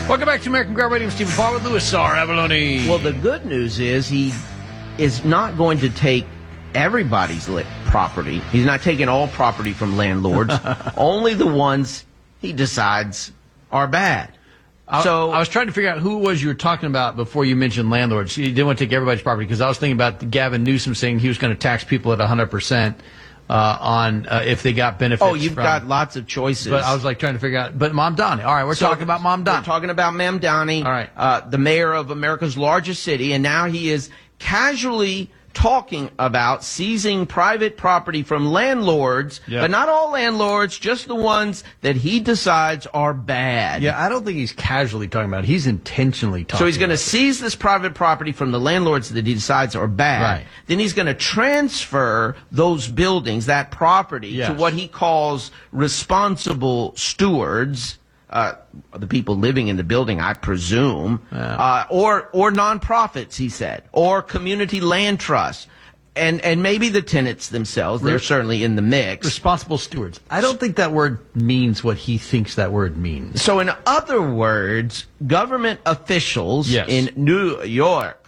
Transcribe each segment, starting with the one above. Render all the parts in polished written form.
Welcome back to American Grab Radio. Stephen Paul with Louis R. Abalone. Well, the good news is he is not going to take everybody's property. He's not taking all property from landlords. Only the ones he decides are bad. I was trying to figure out who it was you were talking about before you mentioned landlords. You didn't want to take everybody's property because I was thinking about Gavin Newsom saying he was going to tax people at 100%. On if they got benefits. Oh, you've got lots of choices. But I was like trying to figure out. But Mamdani. All right, we're talking about Mamdani. We're talking about Mamdani. All right. The mayor of America's largest city, and now he is casually talking about seizing private property from landlords, Yep. but not all landlords, just the ones that he decides are bad. Yeah, I don't think he's casually talking about it. He's intentionally talking So he's going to about seize this private property from the landlords that he decides are bad. Right. Then he's going to transfer those buildings, that property, Yes. to what he calls responsible stewards. The people living in the building, I presume, or nonprofits, he said, or community land trusts, and maybe the tenants themselves. They're certainly in the mix. responsible stewards. I don't think that word means what he thinks that word means. So, in other words, government officials Yes. in New York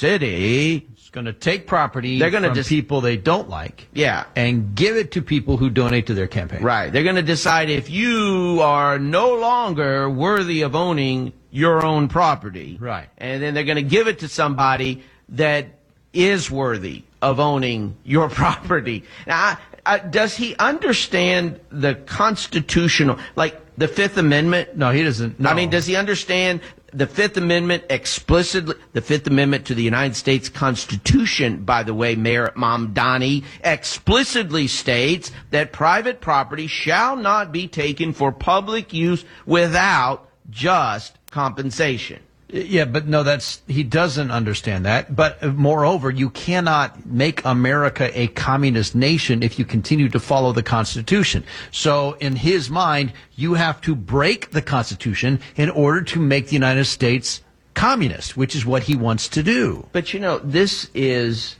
City, He's going to take property They're gonna from people they don't like, yeah, and give it to people who donate to their campaign. right. They're going to decide if you are no longer worthy of owning your own property. Right. And then they're going to give it to somebody that is worthy of owning your property. Now, does he understand the constitutional, like the Fifth Amendment? No, he doesn't. No. I mean, does he understand the Fifth Amendment explicitly? The Fifth Amendment to the United States Constitution, by the way, Mayor Mamdani, explicitly states that private property shall not be taken for public use without just compensation. Yeah, but no, he doesn't understand that. But moreover, you cannot make America a communist nation if you continue to follow the Constitution. So in his mind, you have to break the Constitution in order to make the United States communist, which is what he wants to do. But this is,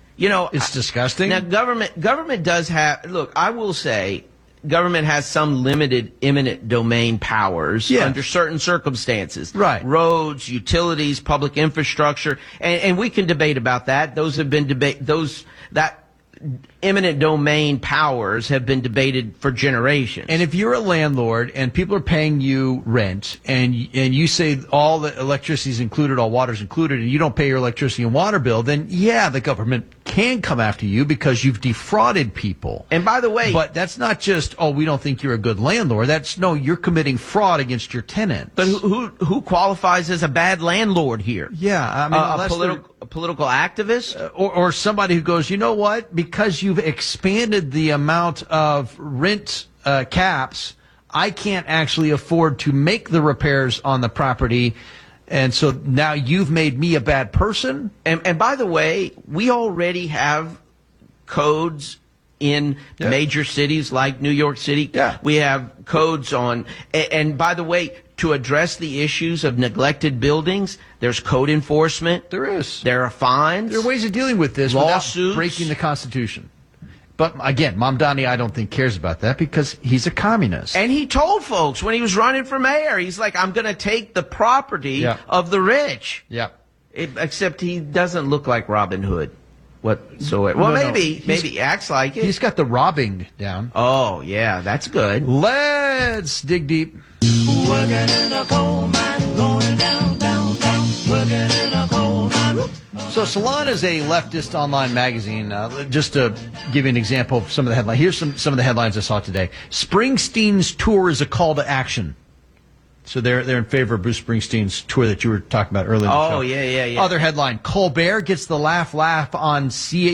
It's disgusting. Now, government does have, look, I will say, government has some limited eminent domain powers under certain circumstances. Right. Roads, utilities, public infrastructure, and we can debate about that. Those have been that eminent domain powers have been debated for generations. And if you're a landlord and people are paying you rent and you say all the electricity is included, all water's included, and you don't pay your electricity and water bill, then yeah, the government can come after you because you've defrauded people. And by the way, but that's not just, we don't think you're a good landlord. You're committing fraud against your tenants. But who qualifies as a bad landlord here? Yeah, I mean, a political activist? Or somebody who goes, you know what, because you've expanded the amount of rent caps, I can't actually afford to make the repairs on the property, and so now you've made me a bad person. And by the way, we already have codes in major cities like New York City. Yeah. We have codes on, and by the way, to address the issues of neglected buildings, there's code enforcement. There is. There are fines. There are ways of dealing with this lawsuits, without breaking the Constitution. But again, Mamdani, I don't think cares about that because he's a communist. And he told folks when he was running for mayor, he's like, I'm going to take the property of the rich. Yeah. Except he doesn't look like Robin Hood whatsoever. Well, maybe he acts like it. He's got the robbing down. Oh, yeah, that's good. Let's dig deep. Working in a coal mine, going down, down, down, working in a coal mine. So Salon is a leftist online magazine. Just to give you an example of some of the headlines. Here's some of the headlines I saw today. Springsteen's tour is a call to action. So they're in favor of Bruce Springsteen's tour that you were talking about earlier in the show. Oh, yeah. Other headline, Colbert gets the laugh on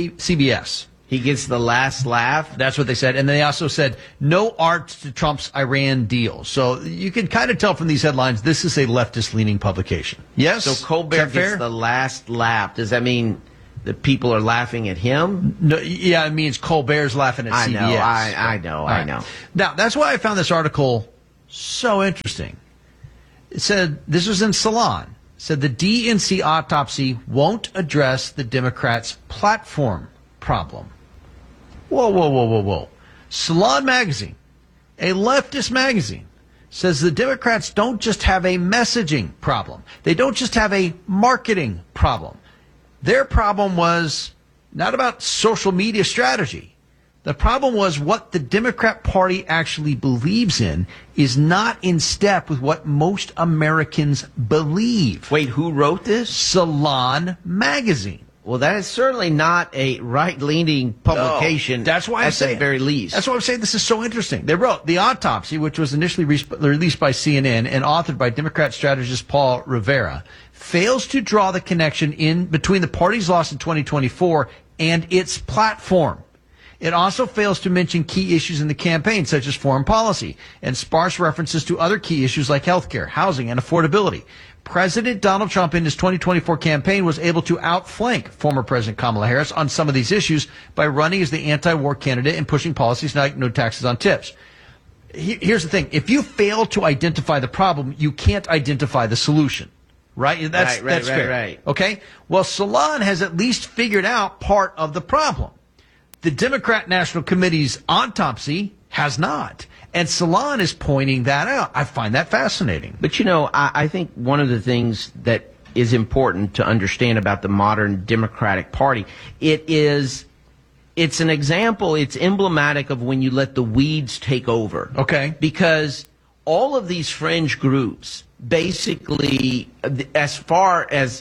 CBS. He gets the last laugh? That's what they said. And they also said, no art to Trump's Iran deal. So you can kind of tell from these headlines, this is a leftist-leaning publication. Yes? So Colbert gets the last laugh. Does that mean the people are laughing at him? No, yeah, it means Colbert's laughing at CBS. I know. Now, that's why I found this article so interesting. It said, this was in Salon. It said the DNC autopsy won't address the Democrats' platform problem. Whoa. Salon magazine, a leftist magazine, says the Democrats don't just have a messaging problem. They don't just have a marketing problem. Their problem was not about social media strategy. The problem was what the Democrat Party actually believes in is not in step with what most Americans believe. Wait, who wrote this? Salon Magazine. Well, that is certainly not a right-leaning publication. No, that's why I'm saying, at the very least. That's why I'm saying this is so interesting. They wrote The Autopsy, which was initially released by CNN and authored by Democrat strategist Paul Rivera, fails to draw the connection in between the party's loss in 2024 and its platform. It also fails to mention key issues in the campaign, such as foreign policy, and sparse references to other key issues like healthcare, housing, and affordability. President Donald Trump in his 2024 campaign was able to outflank former President Kamala Harris on some of these issues by running as the anti-war candidate and pushing policies like no taxes on tips. Here's the thing. If you fail to identify the problem, you can't identify the solution. Right? That's fair. Right. Okay? Well, Salon has at least figured out part of the problem. The Democrat National Committee's autopsy has not. And Salon is pointing that out. I find that fascinating. But, I think one of the things that is important to understand about the modern Democratic Party, it's an example, it's emblematic of when you let the weeds take over. Okay. Because all of these fringe groups, basically, as far as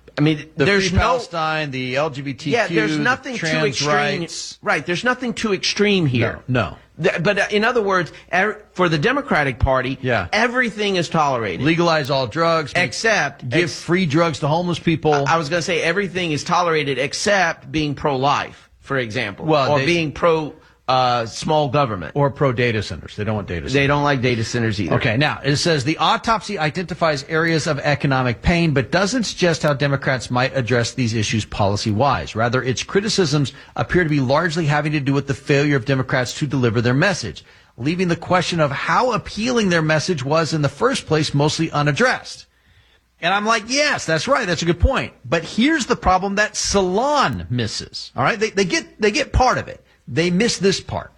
there's Free Palestine, the LGBTQ, there's nothing the too trans extreme. rights. Right, there's nothing too extreme here. No. But in other words, for the Democratic Party, everything is tolerated. Legalize all drugs. Except give free drugs to homeless people. I was going to say everything is tolerated except being pro-life, for example, or being pro small government. Or pro-data centers. They don't want data centers. They don't like data centers either. Okay, now, it says the autopsy identifies areas of economic pain, but doesn't suggest how Democrats might address these issues policy-wise. Rather, its criticisms appear to be largely having to do with the failure of Democrats to deliver their message, leaving the question of how appealing their message was in the first place mostly unaddressed. And I'm like, yes, that's right. That's a good point. But here's the problem that Salon misses. All right, they get part of it. They miss this part.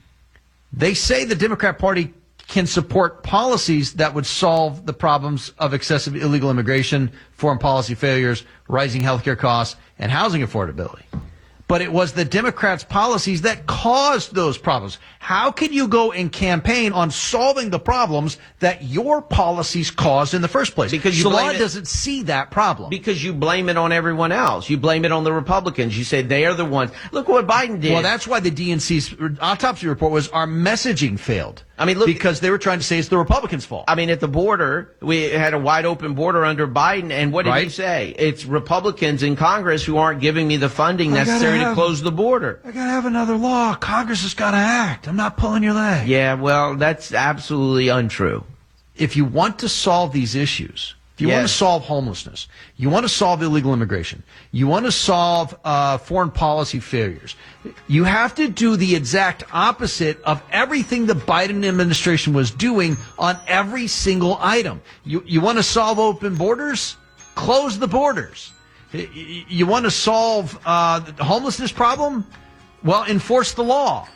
They say the Democrat Party can support policies that would solve the problems of excessive illegal immigration, foreign policy failures, rising healthcare costs, and housing affordability. But it was the Democrats' policies that caused those problems. How can you go and campaign on solving the problems that your policies caused in the first place? Because Salon doesn't see that problem. Because you blame it on everyone else. You blame it on the Republicans. You say they are the ones. Look what Biden did. Well, that's why the DNC's autopsy report was our messaging failed. Look, because they were trying to say it's the Republicans' fault. At the border, we had a wide open border under Biden, and what did he say? It's Republicans in Congress who aren't giving me the funding necessary to close the border. I gotta have another law. Congress has gotta act. I'm not pulling your leg. Yeah, well, that's absolutely untrue. If you want to solve these issues, if you want to solve homelessness, you want to solve illegal immigration, you want to solve foreign policy failures, you have to do the exact opposite of everything the Biden administration was doing on every single item. You want to solve open borders? Close the borders. You want to solve the homelessness problem? Well, enforce the law.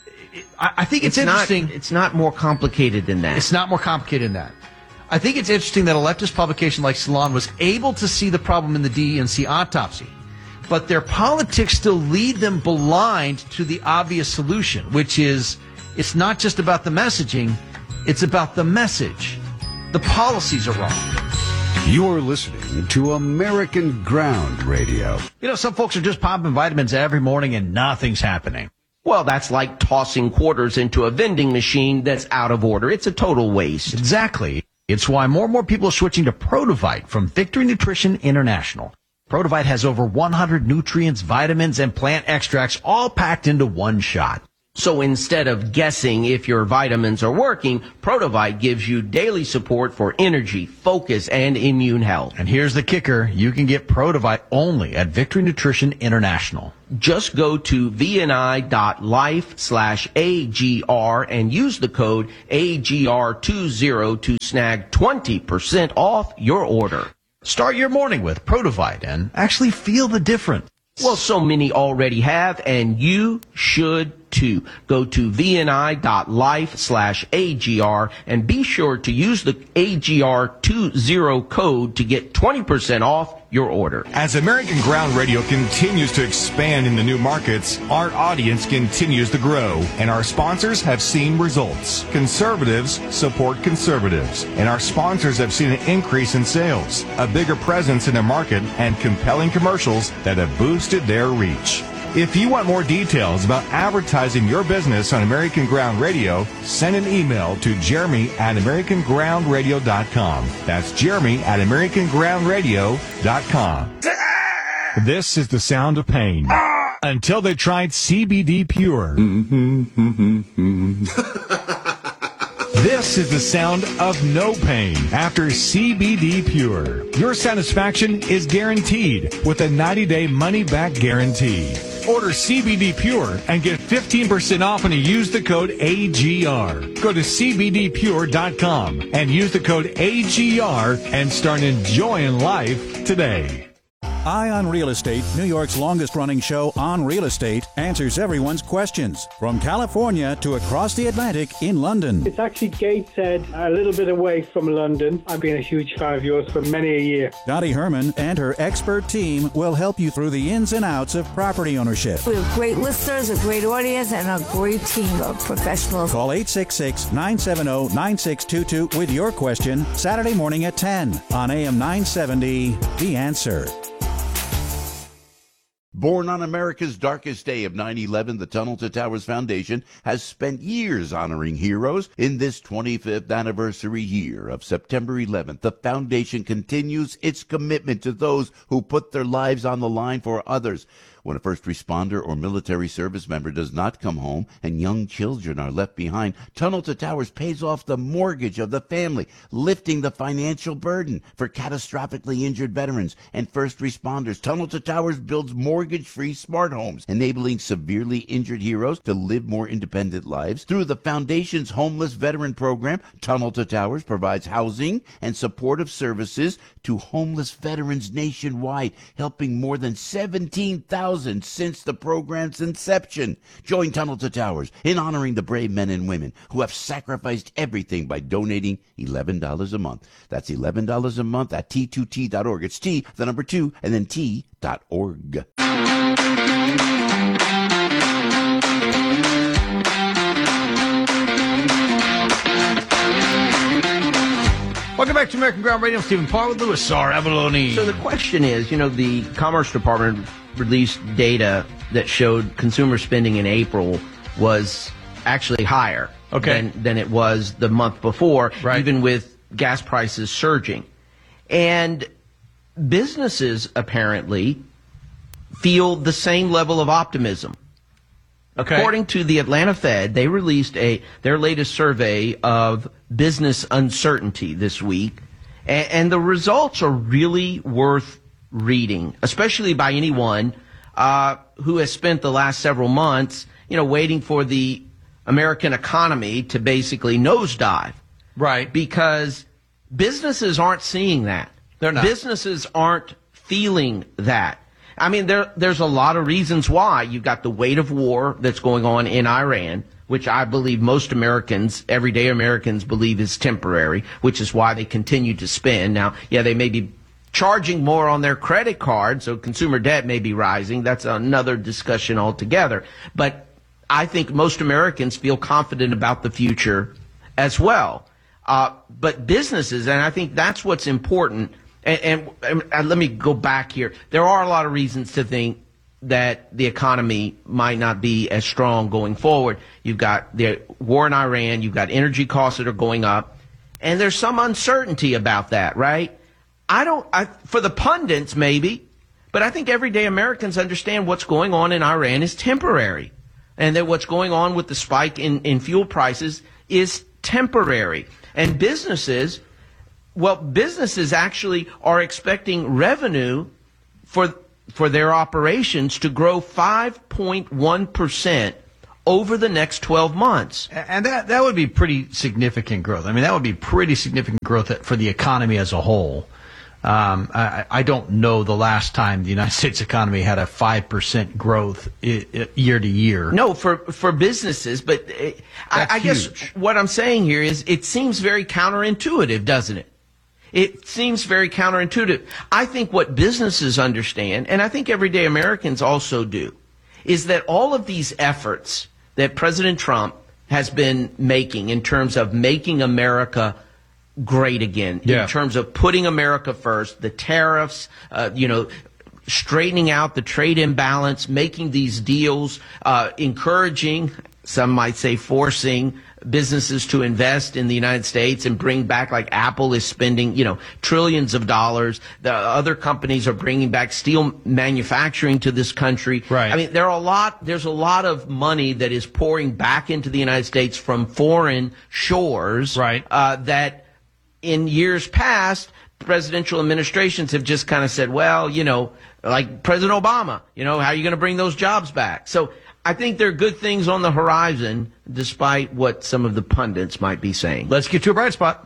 I think it's interesting. It's not more complicated than that. It's not more complicated than that. I think it's interesting that a leftist publication like Salon was able to see the problem in the DNC autopsy, but their politics still lead them blind to the obvious solution, which is it's not just about the messaging, it's about the message. The policies are wrong. You're listening to American Ground Radio. Some folks are just popping vitamins every morning and nothing's happening. Well, that's like tossing quarters into a vending machine that's out of order. It's a total waste. Exactly. It's why more and more people are switching to Protovite from Victory Nutrition International. Protovite has over 100 nutrients, vitamins, and plant extracts all packed into one shot. So instead of guessing if your vitamins are working, Protovite gives you daily support for energy, focus, and immune health. And here's the kicker. You can get Protovite only at Victory Nutrition International. Just go to vni.life/AGR and use the code AGR20 to snag 20% off your order. Start your morning with Protovite and actually feel the difference. Well, so many already have, and you should too. Go to vni.life/AGR and be sure to use the AGR20 code to get 20% off your order. As American Ground Radio continues to expand in the new markets, our audience continues to grow, and our sponsors have seen results. Conservatives support conservatives, and our sponsors have seen an increase in sales, a bigger presence in the market, and compelling commercials that have boosted their reach. If you want more details about advertising your business on American Ground Radio, send an email to jeremy@americangroundradio.com. That's jeremy@americangroundradio.com. This is the sound of pain. Until they tried CBD Pure. This is the sound of no pain after CBD Pure. Your satisfaction is guaranteed with a 90-day money-back guarantee. Order CBD Pure and get 15% off when you use the code AGR. Go to CBDPure.com and use the code AGR and start enjoying life today. Eye on Real Estate, New York's longest-running show on real estate, answers everyone's questions from California to across the Atlantic in London. It's actually Gateshead, a little bit away from London. I've been a huge fan of yours for many a year. Dottie Herman and her expert team will help you through the ins and outs of property ownership. We have great listeners, a great audience, and a great team of professionals. Call 866-970-9622 with your question Saturday morning at 10 on AM 970, The Answer. Born on America's darkest day of 9/11, the Tunnel to Towers Foundation has spent years honoring heroes. In this 25th anniversary year of September 11th, the foundation continues its commitment to those who put their lives on the line for others. When a first responder or military service member does not come home and young children are left behind, Tunnel to Towers pays off the mortgage of the family, lifting the financial burden for catastrophically injured veterans and first responders. Tunnel to Towers builds mortgage-free smart homes, enabling severely injured heroes to live more independent lives. Through the foundation's homeless veteran program, Tunnel to Towers provides housing and supportive services to homeless veterans nationwide, helping more than 17,000 since the program's inception. Join Tunnel to Towers in honoring the brave men and women who have sacrificed everything by donating $11 a month. That's $11 a month at T2T.org. It's T, the number 2, and then T.org. Welcome back to American Ground Radio. Stephen Parr with Louis R. Avalone. So the question is, the Commerce Department released data that showed consumer spending in April was actually higher than it was the month before, even with gas prices surging. And businesses apparently feel the same level of optimism. According to the Atlanta Fed, they released their latest survey of business uncertainty this week, and the results are really worth reading, especially by anyone who has spent the last several months, waiting for the American economy to basically nosedive. Right. Because businesses aren't seeing that. They're not. Businesses aren't feeling that. I mean, there's a lot of reasons why. You've got the weight of war that's going on in Iran, which I believe most Americans, everyday Americans, believe is temporary, which is why they continue to spend. Now, they may be charging more on their credit card, so consumer debt may be rising. That's another discussion altogether. But I think most Americans feel confident about the future as well. But businesses, and I think that's what's important. And let me go back here. There are a lot of reasons to think that the economy might not be as strong going forward. You've got the war in Iran. You've got energy costs that are going up. And there's some uncertainty about that, right? For the pundits, maybe. But I think everyday Americans understand what's going on in Iran is temporary. And that what's going on with the spike in fuel prices is temporary. And businesses actually are expecting revenue for their operations to grow 5.1% over the next 12 months. And that would be pretty significant growth. I mean, that would be pretty significant growth for the economy as a whole. I don't know the last time the United States economy had a 5% growth year to year. No, for businesses, but I guess what I'm saying here is it seems very counterintuitive, doesn't it? It seems very counterintuitive. I think what businesses understand, and I think everyday Americans also do, is that all of these efforts that President Trump has been making in terms of making America great again, in terms of putting America first, the tariffs, straightening out the trade imbalance, making these deals, encouraging, some might say forcing, businesses to invest in the United States and bring back, like Apple is spending, trillions of dollars. The other companies are bringing back steel manufacturing to this country. Right. I mean, there's a lot of money that is pouring back into the United States from foreign shores. Right. That in years past, presidential administrations have just kind of said, well, like President Obama, how are you going to bring those jobs back? So I think there are good things on the horizon, despite what some of the pundits might be saying. Let's get to a bright spot.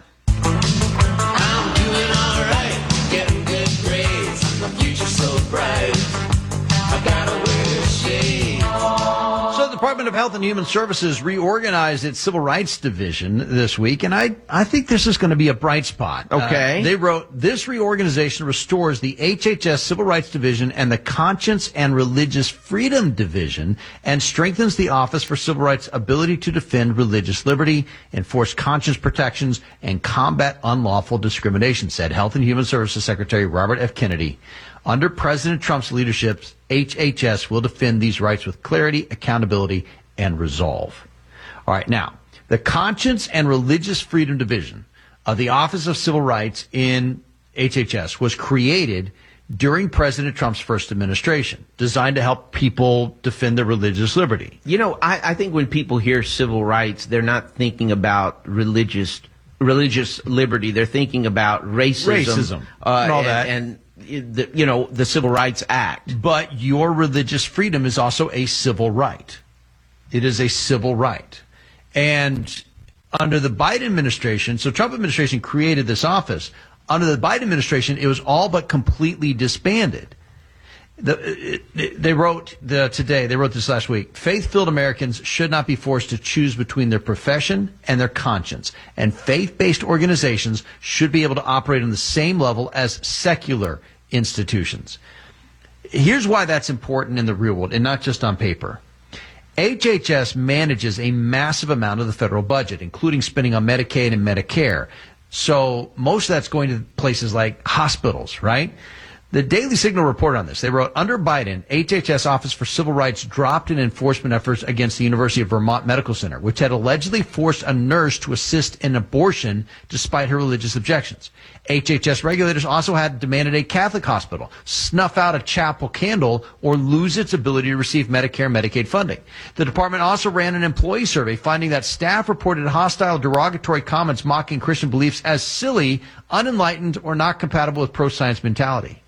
I'm doing all right, getting good grades. My future's so bright. I gotta wear a shade. So the Department of Health and Human Services reorganized its Civil Rights Division this week, and I think this is going to be a bright spot. Okay. They wrote, this reorganization restores the HHS Civil Rights Division and the Conscience and Religious Freedom Division and strengthens the Office for Civil Rights' ability to defend religious liberty, enforce conscience protections, and combat unlawful discrimination, said Health and Human Services Secretary Robert F. Kennedy. Under President Trump's leadership, HHS will defend these rights with clarity, accountability, and resolve. All right, now, the Conscience and Religious Freedom Division of the Office of Civil Rights in HHS was created during President Trump's first administration, designed to help people defend their religious liberty. I think when people hear civil rights, they're not thinking about religious liberty. They're thinking about racism and all that. And the Civil Rights Act. But your religious freedom is also a civil right. It is a civil right. And under the Biden administration, so Trump administration created this office. Under the Biden administration, it was all but completely disbanded. They wrote this last week, faith-filled Americans should not be forced to choose between their profession and their conscience, and faith-based organizations should be able to operate on the same level as secular institutions. Here's why that's important in the real world and not just on paper. HHS manages a massive amount of the federal budget, including spending on Medicaid and Medicare. So most of that's going to places like hospitals, right? The Daily Signal reported on this. They wrote, under Biden, HHS Office for Civil Rights dropped in enforcement efforts against the University of Vermont Medical Center, which had allegedly forced a nurse to assist in abortion despite her religious objections. HHS regulators also had demanded a Catholic hospital snuff out a chapel candle or lose its ability to receive Medicare and Medicaid funding. The department also ran an employee survey finding that staff reported hostile, derogatory comments mocking Christian beliefs as silly, unenlightened, or not compatible with pro-science mentality.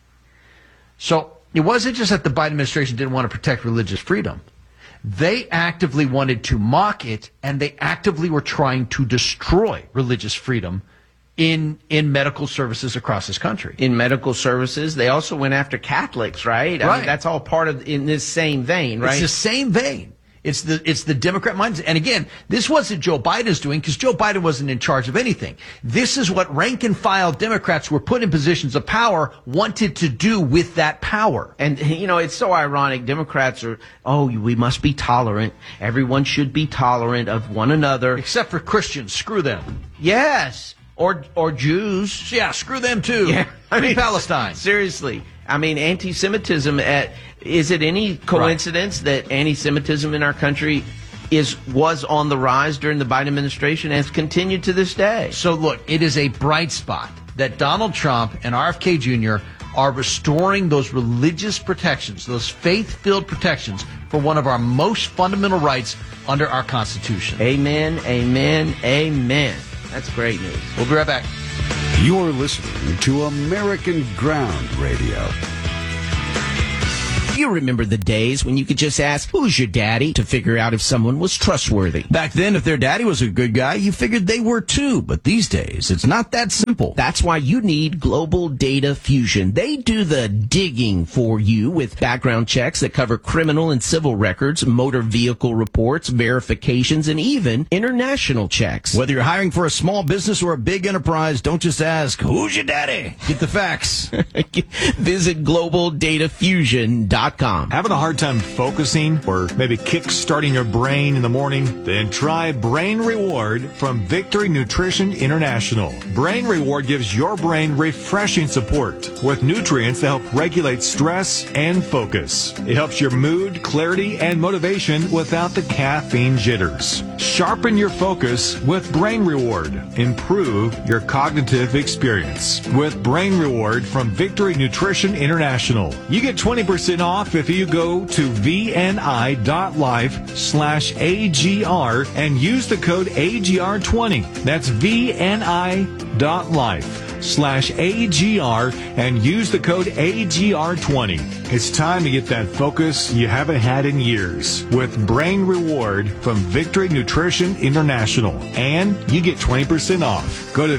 So it wasn't just that the Biden administration didn't want to protect religious freedom. They actively wanted to mock it, and they actively were trying to destroy religious freedom in medical services across this country. In medical services, they also went after Catholics, right? I mean, that's all part of in this same vein, right? It's the same vein. It's the Democrat mindset. And again, this wasn't Joe Biden's doing because Joe Biden wasn't in charge of anything. This is what rank and file Democrats who were put in positions of power wanted to do with that power. And, it's so ironic. Democrats are, we must be tolerant. Everyone should be tolerant of one another. Except for Christians. Screw them. Yes. Or Jews. Yeah, screw them too. Yeah. Free Palestine. Seriously. I mean, anti-Semitism, is it any coincidence that anti-Semitism in our country was on the rise during the Biden administration and has continued to this day? So look, it is a bright spot that Donald Trump and RFK Jr. are restoring those religious protections, those faith-filled protections for one of our most fundamental rights under our Constitution. Amen, amen, amen. That's great news. We'll be right back. You're listening to American Ground Radio. You remember the days when you could just ask, "Who's your daddy?" to figure out if someone was trustworthy. Back then, if their daddy was a good guy, you figured they were too. But these days, it's not that simple. That's why you need Global Data Fusion. They do the digging for you with background checks that cover criminal and civil records, motor vehicle reports, verifications, and even international checks. Whether you're hiring for a small business or a big enterprise, don't just ask, "Who's your daddy?" Get the facts. Visit GlobalDataFusion.com. Having a hard time focusing or maybe kick-starting your brain in the morning? Then try Brain Reward from Victory Nutrition International. Brain Reward gives your brain refreshing support with nutrients that help regulate stress and focus. It helps your mood, clarity, and motivation without the caffeine jitters. Sharpen your focus with Brain Reward. Improve your cognitive experience with Brain Reward from Victory Nutrition International. You get 20% off if you go to vni.life/AGR and use the code AGR20. That's vni.life/AGR and use the code AGR20. It's time to get that focus you haven't had in years with Brain Reward from Victory Nutrition International. And you get 20% off. Go to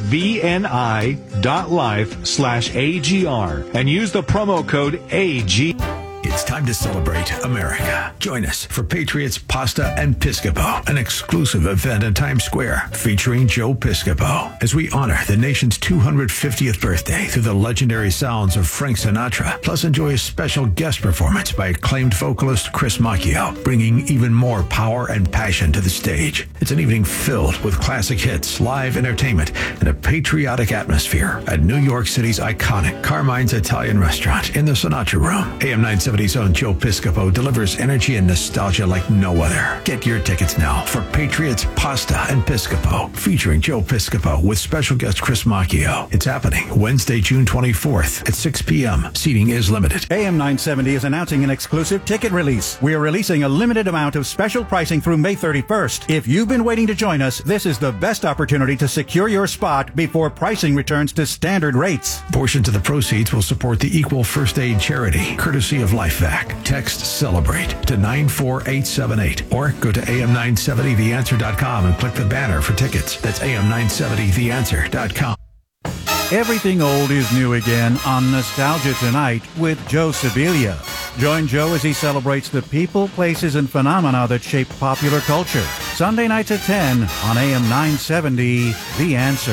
vni.life/AGR and use the promo code AG. It's time to celebrate America. Join us for Patriots Pasta and Piscopo, an exclusive event in Times Square featuring Joe Piscopo, as we honor the nation's 250th birthday through the legendary sounds of Frank Sinatra, plus enjoy a special guest performance by acclaimed vocalist Chris Macchio, bringing even more power and passion to the stage. It's an evening filled with classic hits, live entertainment, and a patriotic atmosphere at New York City's iconic Carmine's Italian Restaurant in the Sinatra Room. AM 970's own Joe Piscopo delivers energy and nostalgia like no other. Get your tickets now for Patriots Pasta and Piscopo, featuring Joe Piscopo with special guest Chris Macchio. It's happening Wednesday, June 24th at 6 p.m. Seating is limited. AM 970 is announcing an exclusive ticket release. We are releasing a limited amount of special pricing through May 31st. If you've been waiting to join us, this is the best opportunity to secure your spot before pricing returns to standard rates. Portions of the proceeds will support the Equal First Aid charity, courtesy of LifeVac. Text CELEBRATE to 94878 or go to am970theanswer.com and click the banner for tickets. That's am970theanswer.com. Everything old is new again on Nostalgia Tonight with Joe Sibilia. Join Joe as he celebrates the people, places, and phenomena that shape popular culture. Sunday nights at 10 on AM 970, The Answer.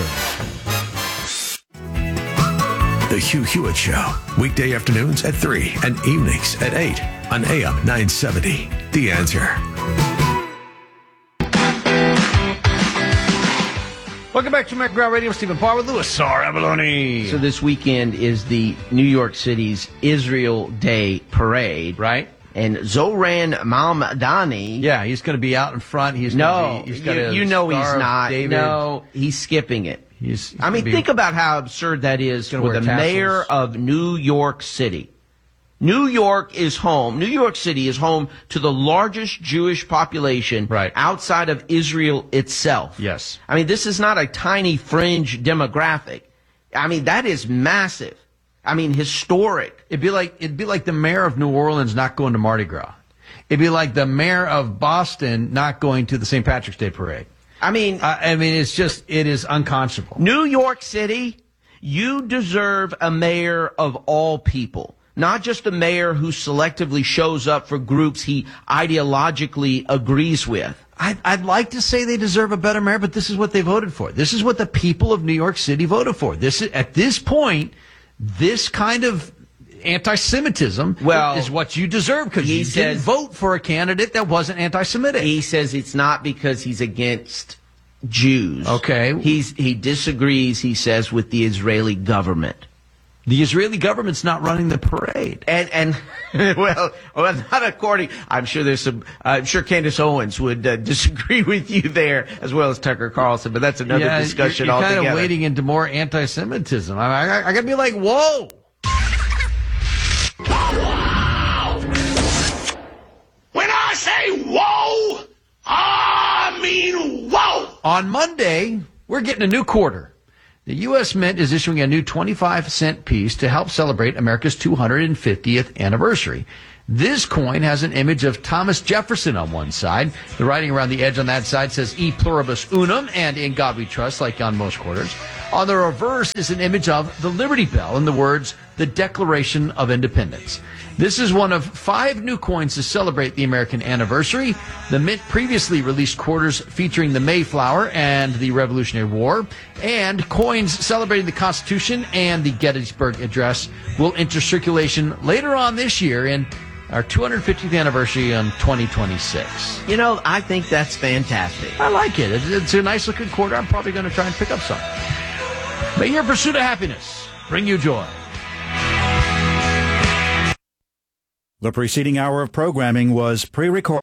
The Hugh Hewitt Show, weekday afternoons at 3 and evenings at 8 on AM 970. The Answer. Welcome back to American Ground Radio. Stephen Parr with Louis R. Abalone. So this weekend is the New York City's Israel Day Parade. Right. And Zoran Mamdani. Yeah, he's going to be out in front. He's no, he's got you know he's Star of not. David. No, he's skipping it. He's I mean, think about how absurd that is for the mayor of New York City. New York is home. New York City is home to the largest Jewish population outside of Israel itself. Yes. I mean, this is not a tiny fringe demographic. I mean, that is massive. I mean, historic. It'd be like the mayor of New Orleans not going to Mardi Gras. It'd be like the mayor of Boston not going to the St. Patrick's Day Parade. I mean, it is unconscionable. New York City, you deserve a mayor of all people, not just a mayor who selectively shows up for groups he ideologically agrees with. I'd like to say they deserve a better mayor, but this is what they voted for. This is what the people of New York City voted for. At this point, this kind of anti-Semitism is what you deserve because you didn't vote for a candidate that wasn't anti-Semitic. He says it's not because he's against Jews. Okay. He disagrees, he says, with the Israeli government. The Israeli government's not running the parade. And well, not according. I'm sure Candace Owens would disagree with you there, as well as Tucker Carlson. But that's another discussion you're altogether. Kind of wading into more anti-Semitism. I got to be like, whoa. When I say whoa, I mean whoa. On Monday, we're getting a new quarter. The U.S. Mint is issuing a new 25-cent piece to help celebrate America's 250th anniversary. This coin has an image of Thomas Jefferson on one side. The writing around the edge on that side says E pluribus unum and In God We Trust, like on most quarters. On the reverse is an image of the Liberty Bell and the words, the Declaration of Independence. This is one of 5 new coins to celebrate the American anniversary. The Mint previously released quarters featuring the Mayflower and the Revolutionary War, and coins celebrating the Constitution and the Gettysburg Address will enter circulation later on this year in our 250th anniversary in 2026. You know, I think that's fantastic. I like it. It's a nice looking quarter. I'm probably going to try and pick up some. May your pursuit of happiness bring you joy. The preceding hour of programming was pre-recorded.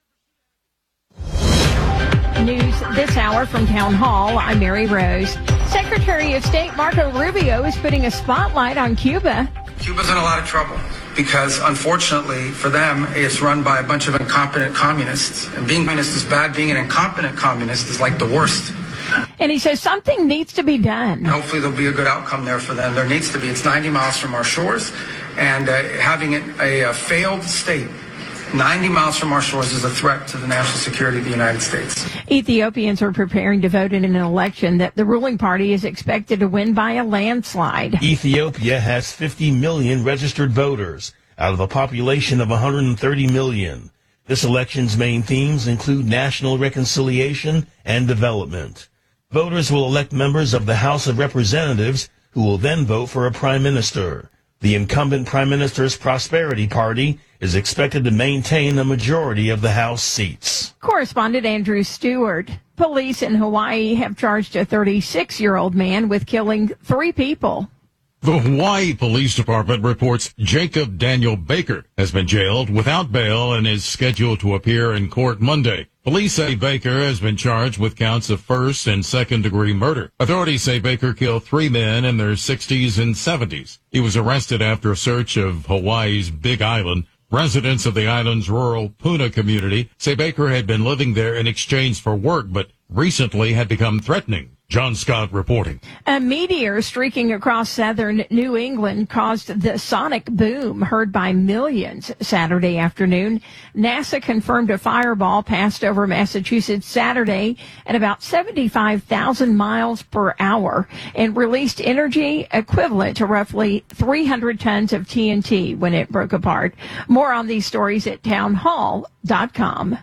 News this hour from Town Hall. I'm Mary Rose. Secretary of State Marco Rubio is putting a spotlight on Cuba. Cuba's in a lot of trouble because, unfortunately for them, it's run by a bunch of incompetent communists. And being communist is bad. Being an incompetent communist is like the worst. And he says something needs to be done. Hopefully there'll be a good outcome there for them. There needs to be. It's 90 miles from our shores. And having it a failed state 90 miles from our shores is a threat to the national security of the United States. Ethiopians are preparing to vote in an election that the ruling party is expected to win by a landslide. Ethiopia has 50 million registered voters out of a population of 130 million. This election's main themes include national reconciliation and development. Voters will elect members of the House of Representatives who will then vote for a prime minister. The incumbent Prime Minister's Prosperity Party is expected to maintain a majority of the House seats. Correspondent Andrew Stewart. Police in Hawaii have charged a 36-year-old man with killing 3 people. The Hawaii Police Department reports Jacob Daniel Baker has been jailed without bail and is scheduled to appear in court Monday. Police say Baker has been charged with counts of first and second-degree murder. Authorities say Baker killed 3 men in their 60s and 70s. He was arrested after a search of Hawaii's Big Island. Residents of the island's rural Puna community say Baker had been living there in exchange for work, but recently had become threatening. John Scott reporting. A meteor streaking across southern New England caused the sonic boom heard by millions Saturday afternoon. NASA confirmed a fireball passed over Massachusetts Saturday at about 75,000 miles per hour and released energy equivalent to roughly 300 tons of TNT when it broke apart. More on these stories at townhall.com.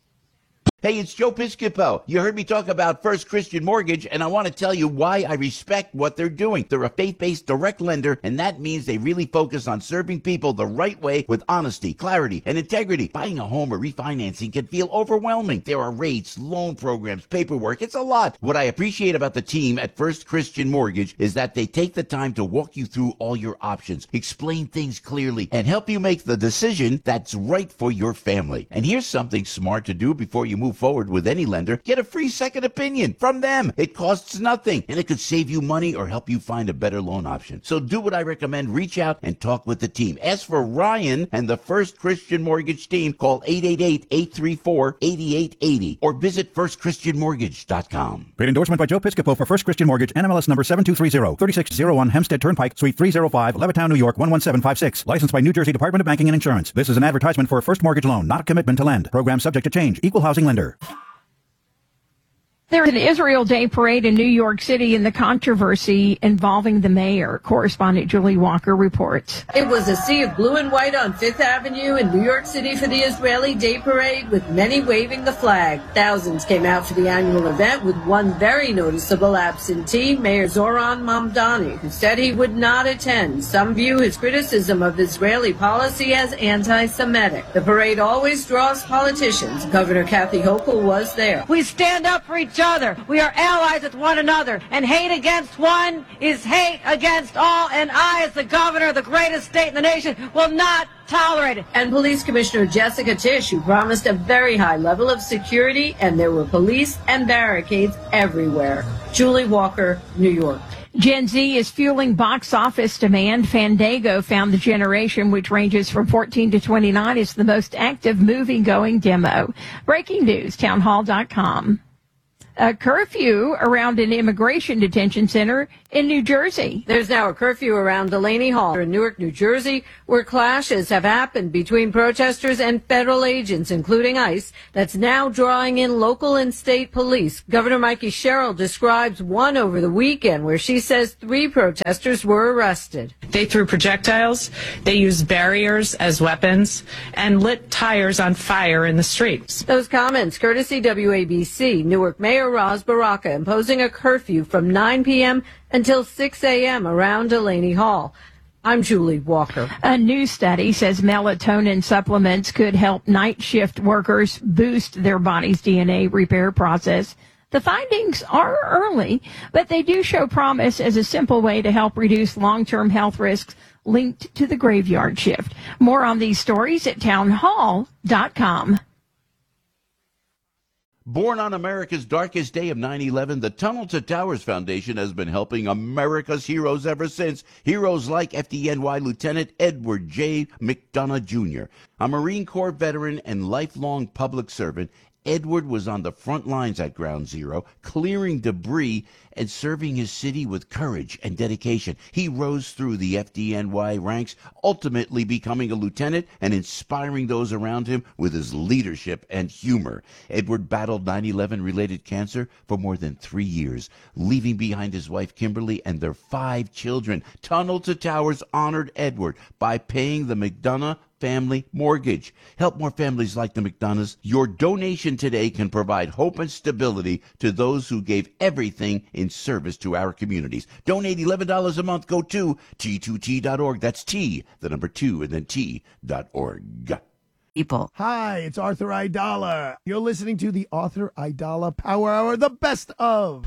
Hey, it's Joe Piscopo. You heard me talk about First Christian Mortgage, and I want to tell you why I respect what they're doing. They're a faith-based direct lender, and that means they really focus on serving people the right way with honesty, clarity, and integrity. Buying a home or refinancing can feel overwhelming. There are rates, loan programs, paperwork. It's a lot. What I appreciate about the team at First Christian Mortgage is that they take the time to walk you through all your options, explain things clearly, and help you make the decision that's right for your family. And here's something smart to do before you move forward with any lender. Get a free second opinion from them. It costs nothing, and it could save you money or help you find a better loan option. So do what I recommend. Reach out and talk with the team. Ask for Ryan and the First Christian Mortgage team. Call 888-834-8880 or visit firstchristianmortgage.com. Paid endorsement by Joe Piscopo for First Christian Mortgage, NMLS number 7230, 3601 Hempstead Turnpike, Suite 305, Levittown, New York 11756. Licensed by New Jersey Department of Banking and Insurance. This is an advertisement for a first mortgage loan, not a commitment to lend. Program subject to change. Equal housing lender. There's an Israel Day parade in New York City and the controversy involving the mayor. Correspondent Julie Walker reports. It was a sea of blue and white on Fifth Avenue in New York City for the Israeli Day Parade, with many waving the flag. Thousands came out for the annual event, with one very noticeable absentee, Mayor Zoran Mamdani, who said he would not attend. Some view his criticism of Israeli policy as anti-Semitic. The parade always draws politicians. Governor Kathy Hochul was there. We stand up for each other. We are allies with one another, and hate against one is hate against all, and I, as the governor of the greatest state in the nation, will not tolerate it. And Police Commissioner Jessica Tisch, who promised a very high level of security, and there were police and barricades everywhere. Julie Walker, New York. Gen Z is fueling box office demand. Fandango found the generation, which ranges from 14 to 29, is the most active movie-going demo. Breaking news, townhall.com. a curfew around an immigration detention center in New Jersey. There's now a curfew around Delaney Hall in Newark, New Jersey, where clashes have happened between protesters and federal agents, including ICE, that's now drawing in local and state police. Governor Mikey Sherrill describes one over the weekend where she says 3 protesters were arrested. They threw projectiles, they used barriers as weapons, and lit tires on fire in the streets. Those comments courtesy WABC. Newark Mayor Roz Baraka imposing a curfew from 9 p.m. until 6 a.m. around Delaney Hall. I'm Julie Walker. A new study says melatonin supplements could help night shift workers boost their body's DNA repair process. The findings are early, but they do show promise as a simple way to help reduce long-term health risks linked to the graveyard shift. More on these stories at townhall.com. Born on America's darkest day of 9/11, the Tunnel to Towers Foundation has been helping America's heroes ever since. Heroes like FDNY Lieutenant Edward J. McDonough Jr. A Marine Corps veteran and lifelong public servant, Edward was on the front lines at Ground Zero, clearing debris and serving his city with courage and dedication. He rose through the FDNY ranks, ultimately becoming a lieutenant and inspiring those around him with his leadership and humor. Edward battled 9/11-related cancer for more than 3 years, leaving behind his wife Kimberly and their 5 children. Tunnel to Towers honored Edward by paying the McDonough family mortgage. Help more families like the McDonoughs. Your donation today can provide hope and stability to those who gave everything in service to our communities. Donate $11 a month. Go to T2T.org. That's T, the number 2, and then T.org. People. Hi, it's Arthur Aidala. You're listening to the Arthur Aidala Power Hour, the best of.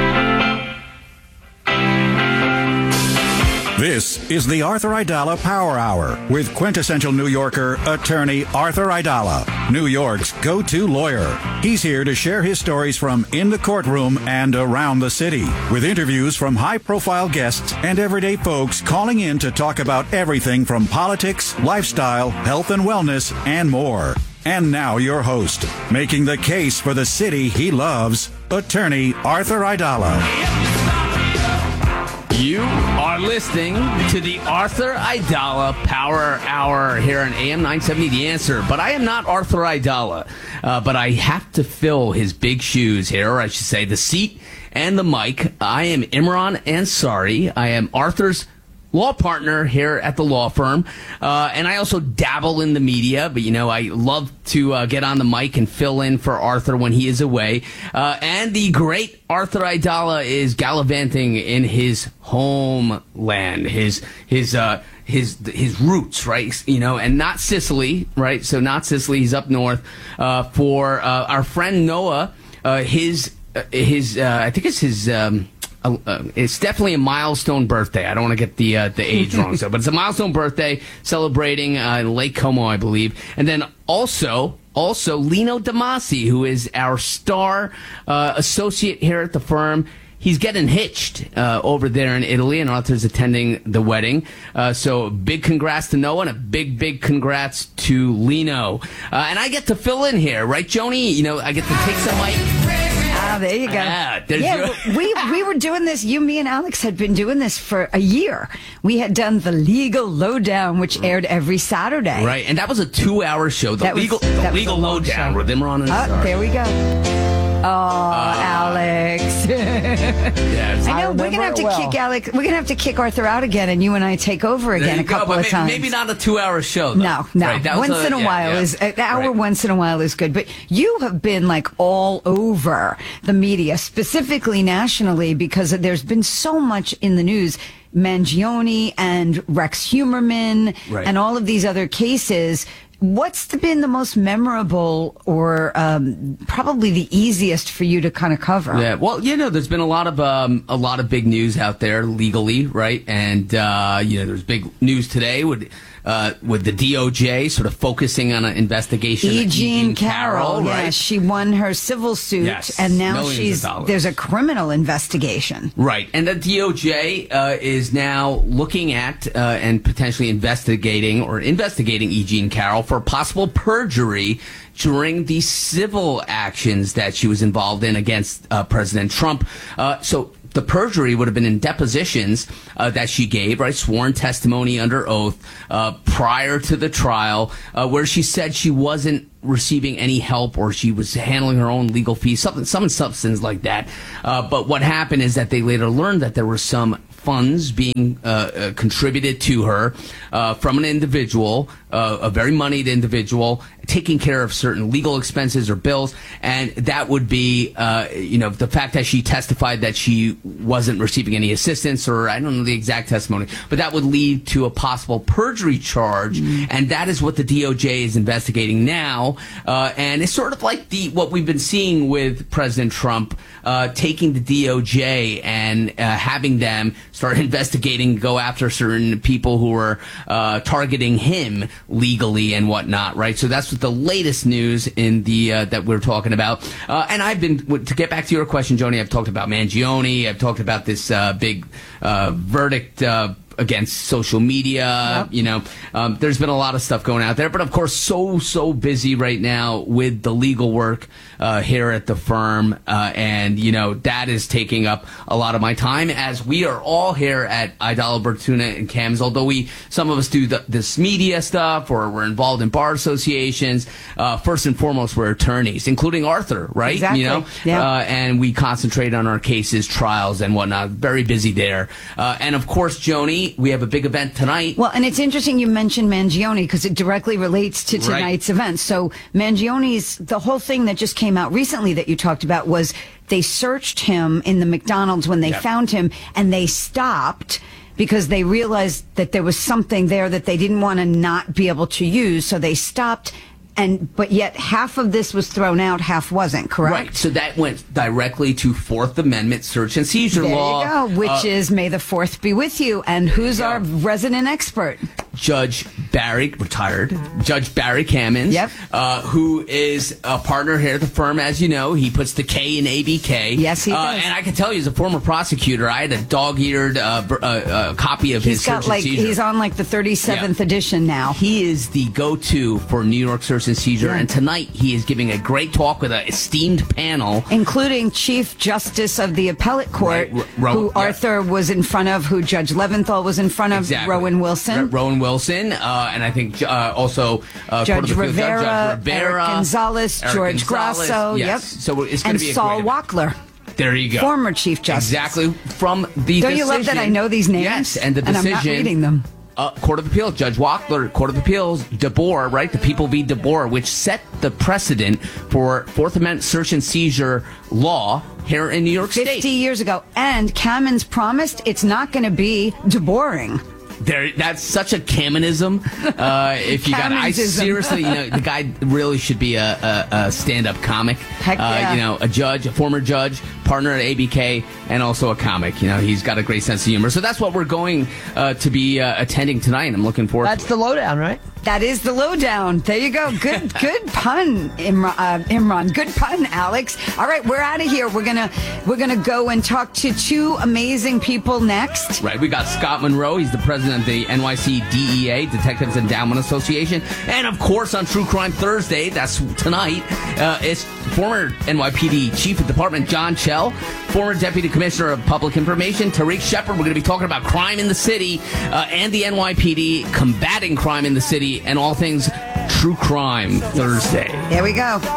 This is the Arthur Aidala Power Hour with quintessential New Yorker attorney Arthur Aidala, New York's go-to lawyer. He's here to share his stories from in the courtroom and around the city, with interviews from high-profile guests and everyday folks calling in to talk about everything from politics, lifestyle, health and wellness, and more. And now your host, making the case for the city he loves, attorney Arthur Aidala. You are listening to the Arthur Aidala Power Hour here on AM 970 The Answer. But I am not Arthur Aidala, but I have to fill his big shoes here, or I should say the seat and the mic. I am Imran Ansari. I am Arthur's law partner here at the law firm, and I also dabble in the media, but I love to get on the mic and fill in for Arthur when he is away. And the great Arthur Aidala is gallivanting in his homeland, his roots, right? And not Sicily, right? So not Sicily. He's up north for our friend Noah. I think it's his. It's definitely a milestone birthday. I don't want to get the age wrong, but it's a milestone birthday celebrating Lake Como, I believe. And then also Lino Damasi, who is our star associate here at the firm. He's getting hitched over there in Italy, and Arthur's attending the wedding. So big congrats to Noah, and a big congrats to Lino. And I get to fill in here, right, Joni? I get to take some mic. There you go. We were doing this. Me and Alex had been doing this for a year. We had done the Legal Lowdown, which aired every Saturday. Right, and that was a 2-hour show. The Legal Lowdown with Imran and Ansari. There we go. Alex. Yes. I know we're gonna have to kick Alex. We're gonna have to kick Arthur out again, and you and I take over again a couple of times. Maybe not a 2-hour show, though. No. Right, once in a while is an hour. Once in a while is good. But you have been like all over the media, specifically nationally, because there's been so much in the news. Mangione and Rex Humerman and all of these other cases. What's been the most memorable or probably the easiest for you to kind of cover? Yeah, well, there's been a lot of big news out there legally, right? And there's big news today with the DOJ sort of focusing on an investigation. E. Jean Carroll, right? Yeah, she won her civil suit, and now there's a criminal investigation. Right, and the DOJ is now looking at and potentially investigating E. Jean Carroll for possible perjury during the civil actions that she was involved in against President Trump. So the perjury would have been in depositions that she gave, right, sworn testimony under oath prior to the trial, where she said she wasn't receiving any help or she was handling her own legal fees, some substance like that. But what happened is that they later learned that there were some funds being contributed to her from an individual, a very moneyed individual, taking care of certain legal expenses or bills, and that would be, the fact that she testified that she wasn't receiving any assistance, or I don't know the exact testimony, but that would lead to a possible perjury charge, and that is what the DOJ is investigating now, and it's sort of like what we've been seeing with President Trump, taking the DOJ and having them start investigating, go after certain people who are targeting him legally and whatnot, right? So that's what the latest news in the that we're talking about. And I've been, to get back to your question, Joni, I've talked about Mangione. I've talked about this big verdict against social media. Yep. There's been a lot of stuff going out there, but of course, so busy right now with the legal work here at the firm, and that is taking up a lot of my time, as we are all here at Idala, Bertuna, and Cams. Although some of us do this media stuff, or we're involved in bar associations. First and foremost, we're attorneys, including Arthur, right? Exactly. And we concentrate on our cases, trials, and whatnot. Very busy there, and of course, Joni, we have a big event tonight. Well, and it's interesting you mentioned Mangione because it directly relates to tonight's event. So Mangione's, the whole thing that just came out recently that you talked about was they searched him in the McDonald's when they found him, and they stopped because they realized that there was something there that they didn't want to not be able to use. So they stopped. But yet half of this was thrown out, half wasn't, correct? Right. So that went directly to Fourth Amendment search and seizure law. There you go, which is May the 4th be with you. And who's our resident expert? Judge Barry, retired, Judge Barry Kamins, who is a partner here at the firm, as you know. He puts the K in ABK. Yes, he does. And I can tell you, as a former prosecutor, I had a dog-eared copy of his search and seizure. He's on like the 37th edition now. He is the go-to for New York search and seizure, and tonight he is giving a great talk with an esteemed panel, including Chief Justice of the Appellate Court, who Arthur was in front of, who Judge Leventhal was in front of, Rowan Wilson. Rowan Wilson, and I think also Judge Rivera, Eric Gonzalez, Eric George Gonzalez, Grasso, yes. So it's going and to be a Saul great Wackler. There you go. Former Chief Justice. Exactly. From the Don't you love that I know these names? Yes, and the decision. And I'm not reading them. Court of Appeals, Judge Wackler, Court of Appeals, DeBoer, right? The People v. DeBoer, which set the precedent for Fourth Amendment search and seizure law here in New York State. 50 years ago. And Kamins promised it's not going to be DeBoring. That's such a Kaminism. If you got, I seriously, the guy really should be a stand-up comic. Heck yeah. A judge, a former judge, partner at ABK, and also a comic. He's got a great sense of humor. So that's what we're going to be attending tonight. I'm looking forward. That's the lowdown, right? That is the lowdown. There you go. Good pun, Imran. Good pun, Alex. All right, we're out of here. We're gonna go and talk to two amazing people next. Right. We got Scott Monroe. He's the president of the NYC DEA, Detectives Endowment Association, and of course on True Crime Thursday, that's tonight, it's former NYPD Chief of Department John Chell, former Deputy Commissioner of Public Information Tariq Shepard. We're going to be talking about crime in the city and the NYPD combating crime in the city and all things True Crime Thursday. There we go.